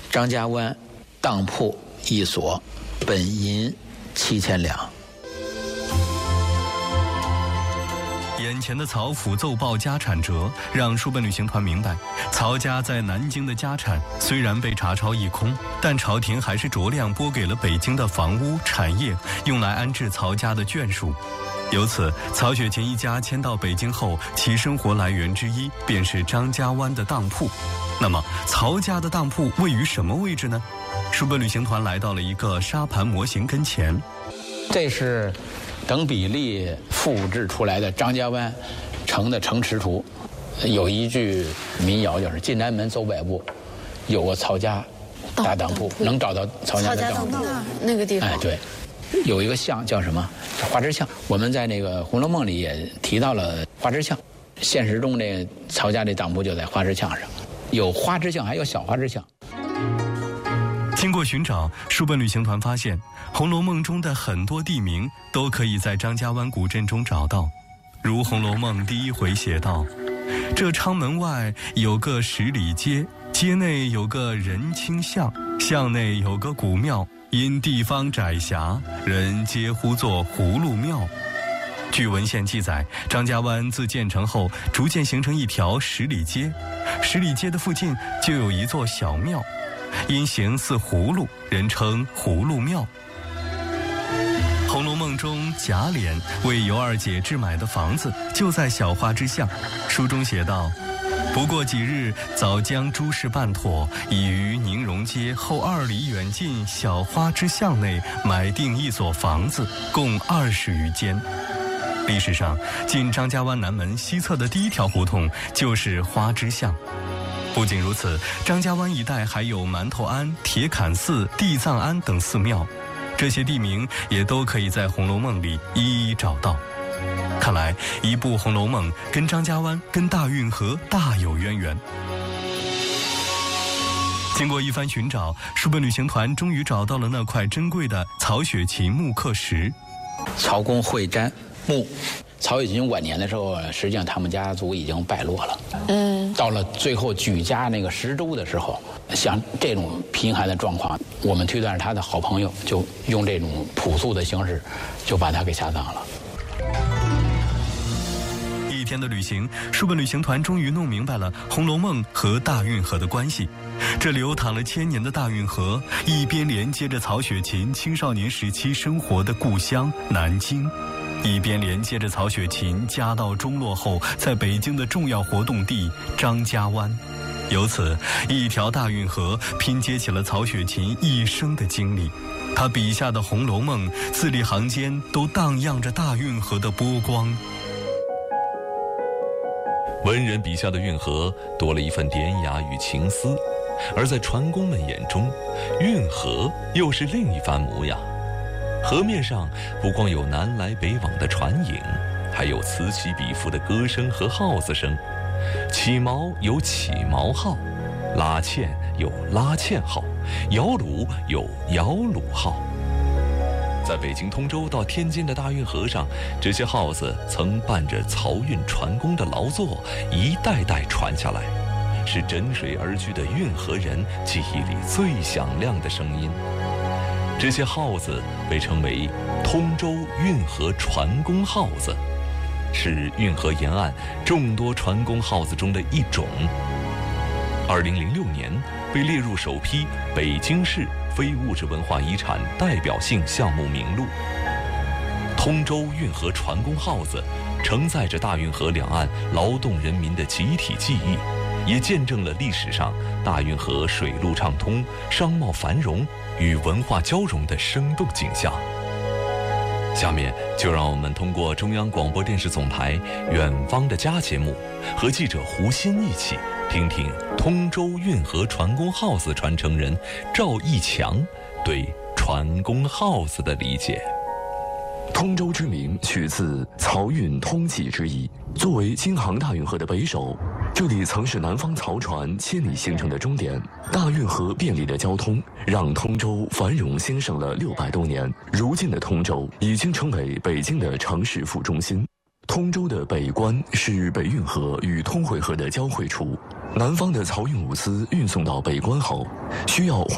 张家湾当铺一所，本银7000两。 眼前的曹府奏报家产折，让书本旅行团明白，曹家在南京的家产虽然被查抄一空，但朝廷还是酌量拨给了北京的房屋产业，用来安置曹家的眷属。由此，曹雪芹一家迁到北京后，其生活来源之一便是张家湾的当铺。那么，曹家的当铺位于什么位置呢？书本旅行团来到了一个沙盘模型跟前， 这是等比例复制出来的张家湾城的城池图。有一句民谣就是“进南门走百步，有个曹家大当铺”，能找到曹家的当铺那个地方。 哎，对。有一个巷叫什么？花枝巷。我们在那个《红楼梦》里也提到了花枝巷，现实中这曹家这当铺就在花枝巷上，有花枝巷，还有小花枝巷。 经过寻找，书本旅行团发现，《红楼梦》中的很多地名都可以在张家湾古镇中找到。如《红楼梦》第1回写道：“这昌门外有个10里街，街内有个人清巷，巷内有个古庙。因地方窄狭，人皆呼作葫芦庙。”据文献记载，张家湾自建成后，逐渐形成一条10里街。10里街的附近就有一座小庙，因形似葫芦，人称葫芦庙。《红楼梦》中贾琏为尤二姐置买的房子就在小花之巷。书中写道：“不过几日，早将诸事办妥，已于宁荣街后2里远近小花之巷内买定一所房子，共20余间。”历史上，进张家湾南门西侧的第1条胡同就是花之巷。不仅如此，张家湾一带还有馒头庵、铁槛寺、地藏庵等寺庙，这些地名也都可以在《红楼梦》里一一找到。看来，一部《红楼梦》跟张家湾、跟大运河大有渊源。经过一番寻找，书本旅行团终于找到了那块珍贵的曹雪芹木刻石。 曹公会瞻墓，曹雪芹晚年的时候，实际上他们家族已经败落了。到了最后举家那个10州的时候，像这种贫寒的状况，我们推断是他的好朋友就用这种朴素的形式，就把他给下葬了。 一天的旅行，书本旅行团终于弄明白了《红楼梦》和大运河的关系。这流淌了1000年的大运河，一边连接着曹雪芹青少年时期生活的故乡南京，一边连接着曹雪芹家道中落后在北京的重要活动地张家湾。由此，一条大运河拼接起了曹雪芹一生的经历。他笔下的《红楼梦》字里行间都荡漾着大运河的波光。 文人笔下的运河多了一份典雅与情思，而在船工们眼中，运河又是另一番模样。河面上不光有南来北往的船影，还有此起彼伏的歌声和号子声。起锚有起锚号，拉纤有拉纤号，摇橹有摇橹号。在北京通州到天津的大运河上，这些号子曾伴着漕运船工的劳作，一代代传下来，是枕水而居的运河人记忆里最响亮的声音。这些号子被称为通州运河船工号子，是运河沿岸众多船工号子中的一种。2006年被列入首批北京市非物质文化遗产代表性项目名录。通州运河船工号子承载着大运河两岸劳动人民的集体记忆，也见证了历史上大运河水陆畅通、商贸繁荣与文化交融的生动景象。下面就让我们通过中央广播电视总台《远方的家》节目，和记者胡鑫一起听听通州运河船工号子传承人赵义强对船工号子的理解。 通州之名取自漕运通济之意。作为京杭大运河的北首，这里曾是南方漕船千里行程的终点。大运河便利的交通让通州繁荣兴盛了600多年。如今的通州已经成为北京的城市副中心。 通州的北关是北运河与通惠河的交汇处。南方的漕运物资运送到北关后，需要